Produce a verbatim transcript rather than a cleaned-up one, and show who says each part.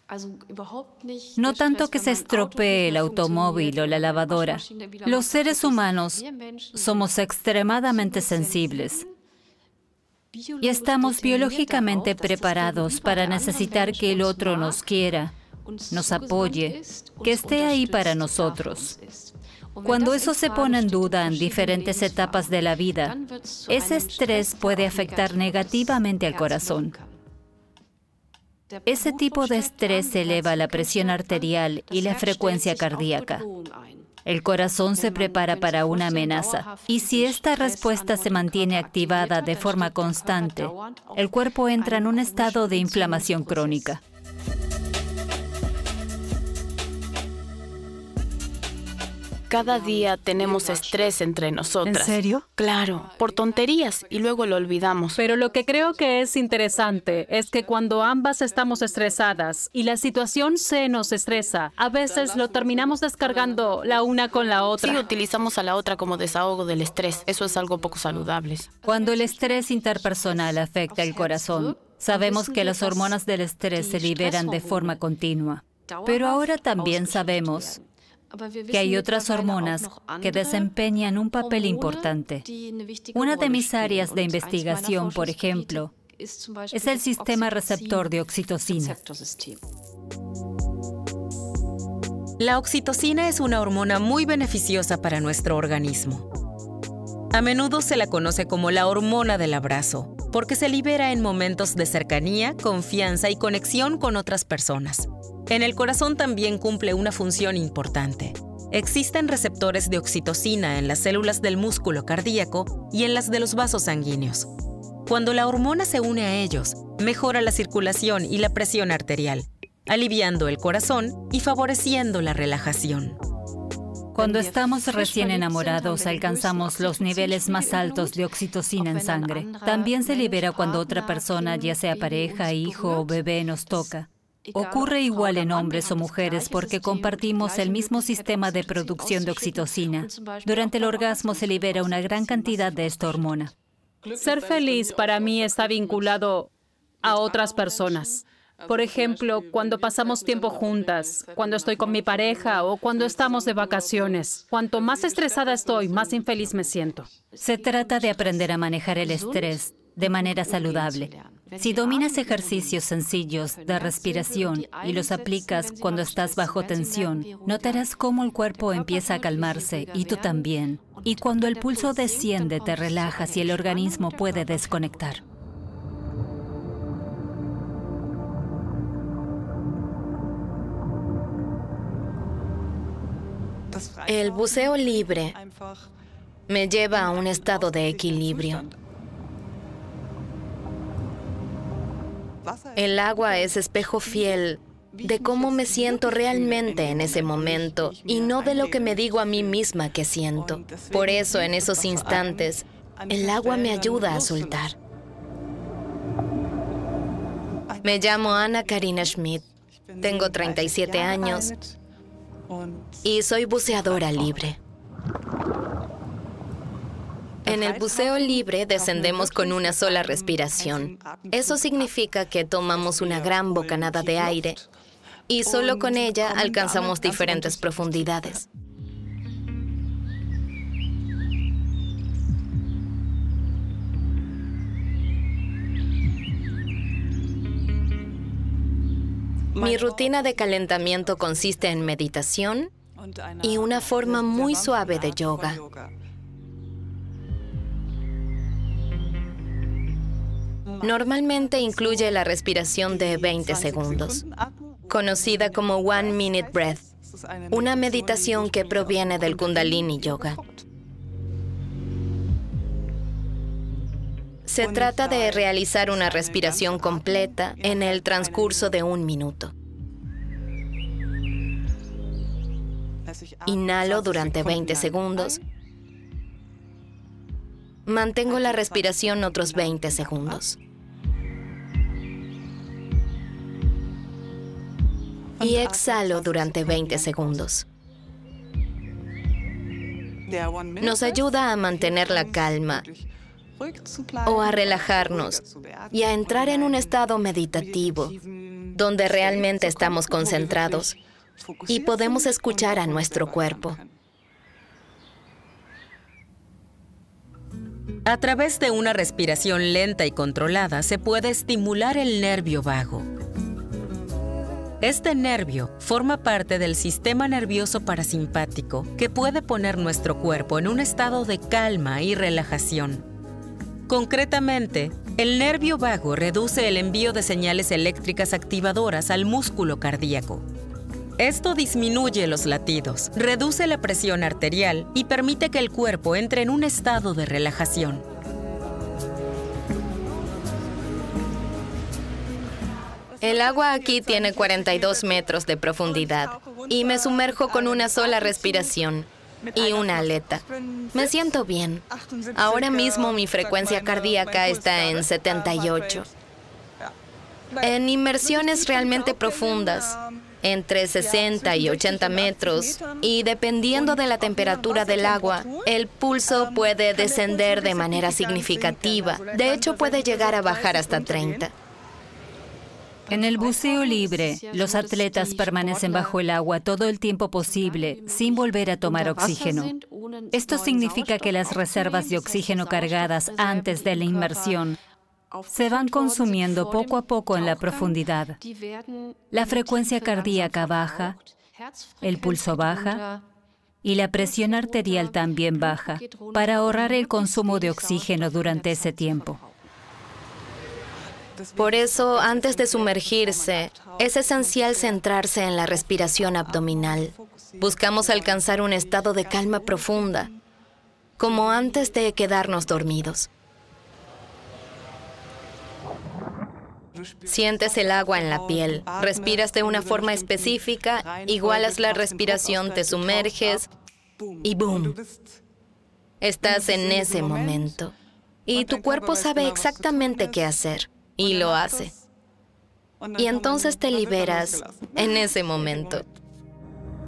Speaker 1: No tanto que se estropee el automóvil o la lavadora. Los seres humanos somos extremadamente sensibles y estamos biológicamente preparados para necesitar que el otro nos quiera, nos apoye, que esté ahí para nosotros. Cuando eso se pone en duda en diferentes etapas de la vida, ese estrés puede afectar negativamente al corazón. Ese tipo de estrés eleva la presión arterial y la frecuencia cardíaca. El corazón se prepara para una amenaza, y si esta respuesta se mantiene activada de forma constante, el cuerpo entra en un estado de inflamación crónica.
Speaker 2: Cada día tenemos estrés entre nosotras.
Speaker 3: ¿En serio?
Speaker 2: Claro, por tonterías y luego lo olvidamos.
Speaker 4: Pero lo que creo que es interesante es que cuando ambas estamos estresadas y la situación se nos estresa, a veces lo terminamos descargando la una con la otra.
Speaker 2: Sí, utilizamos a la otra como desahogo del estrés. Eso es algo poco saludable.
Speaker 1: Cuando el estrés interpersonal afecta el corazón, sabemos que las hormonas del estrés se liberan de forma continua. Pero ahora también sabemos que hay otras hormonas que desempeñan un papel importante. Una de mis áreas de investigación, por ejemplo, es el sistema receptor de oxitocina.
Speaker 5: La oxitocina es una hormona muy beneficiosa para nuestro organismo. A menudo se la conoce como la hormona del abrazo, porque se libera en momentos de cercanía, confianza y conexión con otras personas. En el corazón también cumple una función importante. Existen receptores de oxitocina en las células del músculo cardíaco y en las de los vasos sanguíneos. Cuando la hormona se une a ellos, mejora la circulación y la presión arterial, aliviando el corazón y favoreciendo la relajación.
Speaker 1: Cuando estamos recién enamorados, alcanzamos los niveles más altos de oxitocina en sangre. También se libera cuando otra persona, ya sea pareja, hijo o bebé, nos toca. Ocurre igual en hombres o mujeres porque compartimos el mismo sistema de producción de oxitocina. Durante el orgasmo se libera una gran cantidad de esta hormona.
Speaker 4: Ser feliz para mí está vinculado a otras personas. Por ejemplo, cuando pasamos tiempo juntas, cuando estoy con mi pareja o cuando estamos de vacaciones. Cuanto más estresada estoy, más infeliz me siento.
Speaker 1: Se trata de aprender a manejar el estrés de manera saludable. Si dominas ejercicios sencillos de respiración y los aplicas cuando estás bajo tensión, notarás cómo el cuerpo empieza a calmarse y tú también. Y cuando el pulso desciende, te relajas y el organismo puede desconectar.
Speaker 6: El buceo libre me lleva a un estado de equilibrio. El agua es espejo fiel de cómo me siento realmente en ese momento y no de lo que me digo a mí misma que siento. Por eso, en esos instantes, el agua me ayuda a soltar. Me llamo Anna Karina Schmidt, tengo treinta y siete años y soy buceadora libre. En el buceo libre descendemos con una sola respiración. Eso significa que tomamos una gran bocanada de aire y solo con ella alcanzamos diferentes profundidades. Mi rutina de calentamiento consiste en meditación y una forma muy suave de yoga. Normalmente incluye la respiración de veinte segundos, conocida como One Minute Breath, una meditación que proviene del Kundalini Yoga. Se trata de realizar una respiración completa en el transcurso de un minuto. Inhalo durante veinte segundos. Mantengo la respiración otros veinte segundos. Y exhalo durante veinte segundos. Nos ayuda a mantener la calma o a relajarnos y a entrar en un estado meditativo, donde realmente estamos concentrados y podemos escuchar a nuestro cuerpo.
Speaker 5: A través de una respiración lenta y controlada se puede estimular el nervio vago. Este nervio forma parte del sistema nervioso parasimpático que puede poner nuestro cuerpo en un estado de calma y relajación. Concretamente, el nervio vago reduce el envío de señales eléctricas activadoras al músculo cardíaco. Esto disminuye los latidos, reduce la presión arterial y permite que el cuerpo entre en un estado de relajación.
Speaker 6: El agua aquí tiene cuarenta y dos metros de profundidad y me sumerjo con una sola respiración y una aleta. Me siento bien. Ahora mismo mi frecuencia cardíaca está en setenta y ocho. En inmersiones realmente profundas, entre sesenta y ochenta metros, y dependiendo de la temperatura del agua, el pulso puede descender de manera significativa. De hecho, puede llegar a bajar hasta treinta.
Speaker 1: En el buceo libre, los atletas permanecen bajo el agua todo el tiempo posible, sin volver a tomar oxígeno. Esto significa que las reservas de oxígeno cargadas antes de la inmersión se van consumiendo poco a poco en la profundidad. La frecuencia cardíaca baja, el pulso baja y la presión arterial también baja, para ahorrar el consumo de oxígeno durante ese tiempo.
Speaker 6: Por eso, antes de sumergirse, es esencial centrarse en la respiración abdominal. Buscamos alcanzar un estado de calma profunda, como antes de quedarnos dormidos. Sientes el agua en la piel, respiras de una forma específica, igualas la respiración, te sumerges y ¡boom! Estás en ese momento. Y tu cuerpo sabe exactamente qué hacer. Y lo hace. Y entonces te liberas en ese momento.